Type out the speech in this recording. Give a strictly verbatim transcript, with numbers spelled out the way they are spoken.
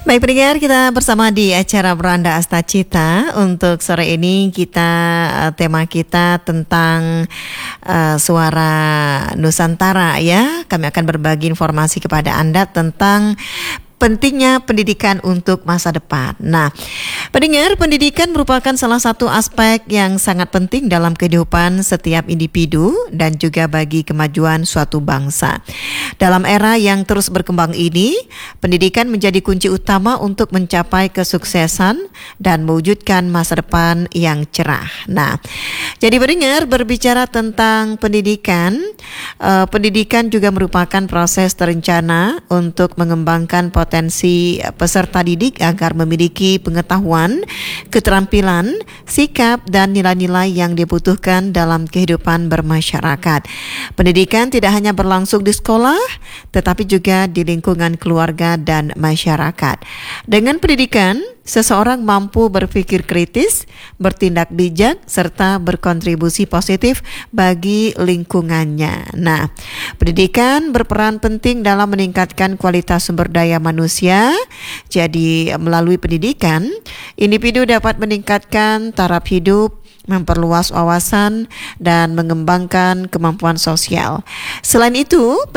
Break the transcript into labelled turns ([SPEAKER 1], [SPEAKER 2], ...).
[SPEAKER 1] Baik pendengar, kita bersama di acara Beranda Asta Cita. Untuk sore ini kita tema kita tentang uh, suara Nusantara ya. Kami akan berbagi informasi kepada Anda tentang pentingnya pendidikan untuk masa depan. Nah, pendengar, pendidikan merupakan salah satu aspek yang sangat penting dalam kehidupan setiap individu dan juga bagi kemajuan suatu bangsa. Dalam era yang terus berkembang ini, pendidikan menjadi kunci utama untuk mencapai kesuksesan dan mewujudkan masa depan yang cerah. Nah, jadi pendengar, berbicara tentang pendidikan, uh, pendidikan juga merupakan proses terencana untuk mengembangkan potensi potensi peserta didik agar memiliki pengetahuan, keterampilan, sikap, dan nilai-nilai yang dibutuhkan dalam kehidupan bermasyarakat. Pendidikan tidak hanya berlangsung di sekolah, tetapi juga di lingkungan keluarga dan masyarakat. Dengan pendidikan, seseorang mampu berpikir kritis, bertindak bijak, serta berkontribusi positif bagi lingkungannya. Nah, pendidikan berperan penting dalam meningkatkan kualitas sumber daya manusia. Jadi, melalui pendidikan, individu dapat meningkatkan taraf hidup, memperluas wawasan, dan mengembangkan kemampuan sosial. Selain itu,